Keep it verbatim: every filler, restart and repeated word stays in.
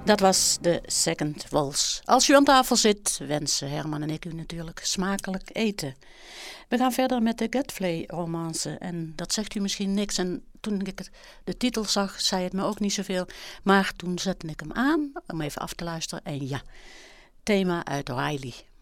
Dat was de Second Waltz. Als u aan tafel zit, wensen Herman en ik u natuurlijk smakelijk eten. We gaan verder met de Godfrey-romance. En dat zegt u misschien niks. En toen ik het, de titel zag, zei het me ook niet zoveel. Maar toen zette ik hem aan om even af te luisteren. En ja, thema uit Riley.